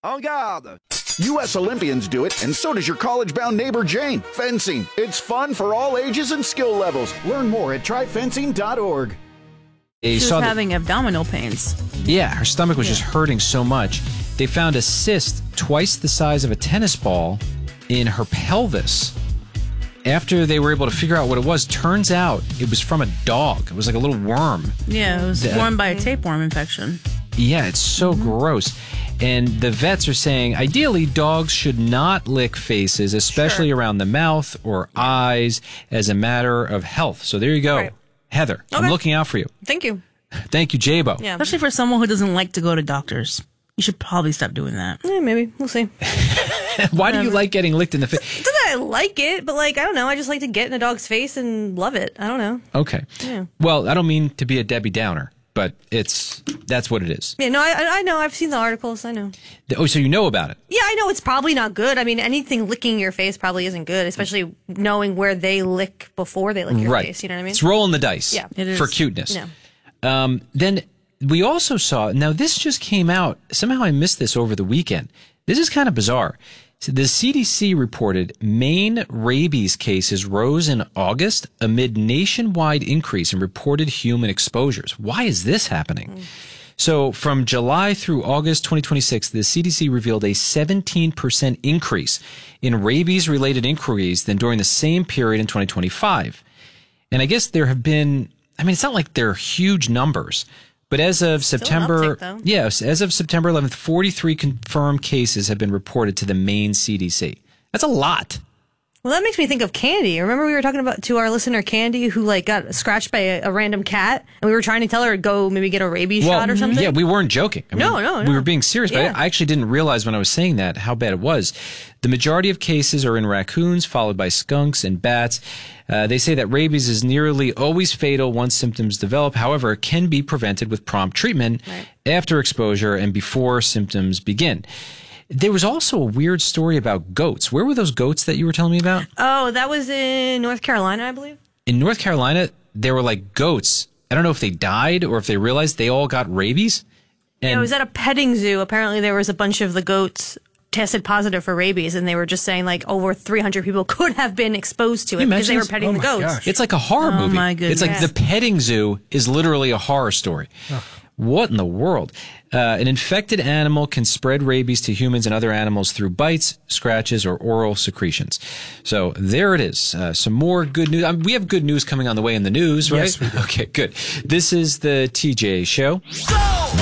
En garde! U.S. Olympians do it, and so does your college-bound neighbor Jane. Fencing. It's fun for all ages and skill levels. Learn more at tryfencing.org. She was having abdominal pains. Yeah, her stomach was just hurting so much. They found a cyst twice the size of a tennis ball in her pelvis. After they were able to figure out what it was, turns out it was from a dog. It was like a little worm. Yeah, it was formed by a tapeworm infection. Yeah, it's so gross. And the vets are saying, ideally, dogs should not lick faces, especially around the mouth or eyes, as a matter of health. So there you go. Right. Heather, I'm looking out for you. Thank you. Thank you, Jabo. Yeah. Especially for someone who doesn't like to go to doctors. You should probably stop doing that. Yeah, maybe. We'll see. Why do you like getting licked in the face? Not that I like it, but I don't know. I just like to get in a dog's face and love it. I don't know. Okay. Yeah. Well, I don't mean to be a Debbie Downer, but that's what it is. Yeah, no, I know. I've seen the articles. I know. Oh, so you know about it? Yeah, I know it's probably not good. I mean, anything licking your face probably isn't good, especially knowing where they lick before they lick your face. You know what I mean? It's rolling the dice for cuteness. Yeah. Then we also saw, now this just came out, somehow I missed this over the weekend. This is kind of bizarre. So the CDC reported Maine rabies cases rose in August amid nationwide increase in reported human exposures. Why is this happening? So from July through August 2026, the CDC revealed a 17% increase in rabies-related inquiries than during the same period in 2025. And I guess there have been, it's not like they're huge numbers, but as of September, as of September 11th, 43 confirmed cases have been reported to the Maine CDC. That's a lot. Well, that makes me think of Candy. Remember we were talking about to our listener Candy, who got scratched by a random cat, and we were trying to tell her to go maybe get a rabies shot or something. Yeah, we weren't joking. No. We were being serious, but I actually didn't realize when I was saying that how bad it was. The majority of cases are in raccoons, followed by skunks and bats. They say that rabies is nearly always fatal once symptoms develop. However, it can be prevented with prompt treatment after exposure and before symptoms begin. There was also a weird story about goats. Where were those goats that you were telling me about? Oh, that was in North Carolina, I believe. In North Carolina, there were goats. I don't know if they died or if they realized they all got rabies. And it was at a petting zoo. Apparently, there was a bunch of the goats tested positive for rabies, and they were just saying over 300 people could have been exposed to it because they were petting the goats. Gosh. It's like a horror movie. Oh, my goodness. It's like the petting zoo is literally a horror story. What in the world? An infected animal can spread rabies to humans and other animals through bites, scratches, or oral secretions. So there it is. Some more good news. We have good news coming on the way in the news, right? Yes, we do. Okay, good. This is the TJ Show.